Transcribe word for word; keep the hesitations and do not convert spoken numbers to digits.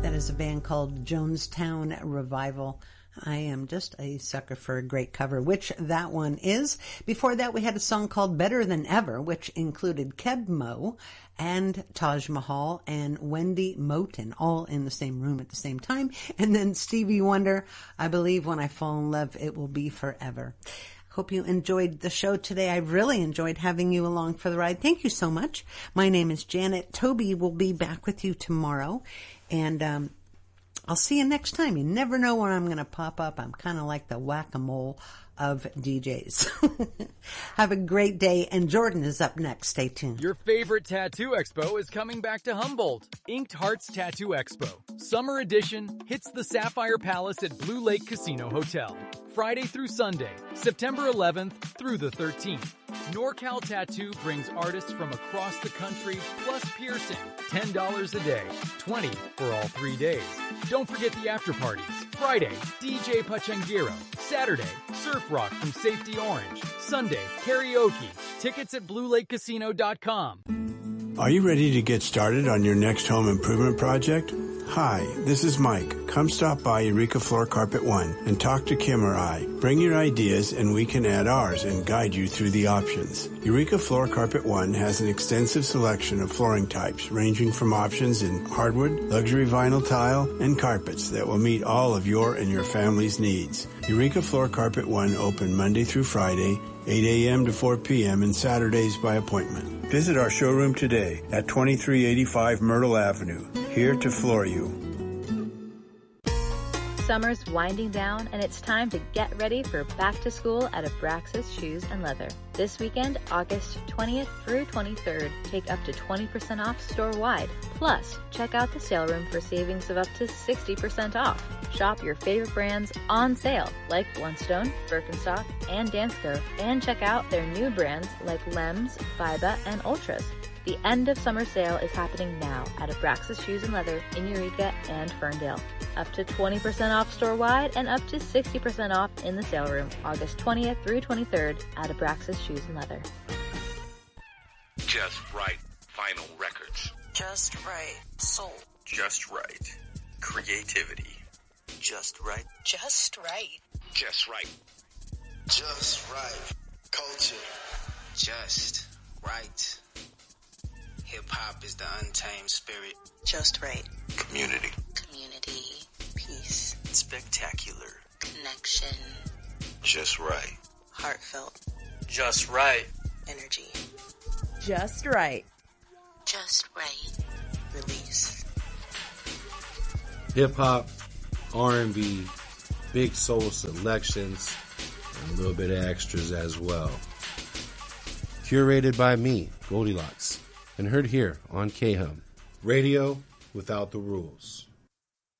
That is a band called Jonestown Revival. I am just a sucker for a great cover, which that one is. Before that, we had a song called Better Than Ever, which included Keb Mo and Taj Mahal and Wendy Moten, all in the same room at the same time. And then Stevie Wonder, I believe when I fall in love, it will be forever. Hope you enjoyed the show today. I really enjoyed having you along for the ride. Thank you so much. My name is Janet. Toby will be back with you tomorrow. And um, I'll see you next time. You never know where I'm going to pop up. I'm kind of like the whack-a-mole of D Js. Have a great day. And Jordan is up next. Stay tuned. Your favorite tattoo expo is coming back to Humboldt. Inked Hearts Tattoo Expo. Summer edition hits the Sapphire Palace at Blue Lake Casino Hotel. Friday through Sunday, September eleventh through the thirteenth. NorCal Tattoo brings artists from across the country, plus piercing. ten dollars a day, twenty dollars for all three days. Don't forget the after parties. Friday, D J Pachangiro. Saturday, Surf Rock from Safety Orange. Sunday, karaoke. Tickets at blue lake casino dot com. Are you ready to get started on your next home improvement project? Hi, this is Mike. Come stop by Eureka Floor Carpet One and talk to Kim or I. Bring your ideas and we can add ours and guide you through the options. Eureka Floor Carpet One has an extensive selection of flooring types ranging from options in hardwood, luxury vinyl tile, and carpets that will meet all of your and your family's needs. Eureka Floor Carpet One open Monday through Friday, eight a.m. to four p.m. and Saturdays by appointment. Visit our showroom today at twenty-three eighty-five Myrtle Avenue. Here to floor you. Summer's winding down, and it's time to get ready for back to school at Abraxas Shoes and Leather. This weekend, August twentieth through twenty-third, take up to twenty percent off store-wide. Plus, check out the sale room for savings of up to sixty percent off. Shop your favorite brands on sale, like Blundstone, Birkenstock, and Dansko, and check out their new brands like Lems, Viba, and Ultras. The end of summer sale is happening now at Abraxas Shoes and Leather in Eureka and Ferndale. Up to twenty percent off store-wide and up to sixty percent off in the sale room, August twentieth through twenty-third at Abraxas Shoes and Leather. Just right. Vinyl Records. Just right. Soul. Just right. Creativity. Just right. Just right. Just right. Just right. Culture. Just right. Hip-hop is the untamed spirit. Just right. Community. Community. Peace. Spectacular. Connection. Just right. Heartfelt. Just right. Energy. Just right. Just right. Release. Hip-hop, R and B, big soul selections, and a little bit of extras as well. Curated by me, Goldilocks, and heard here on K H U M, radio without the rules.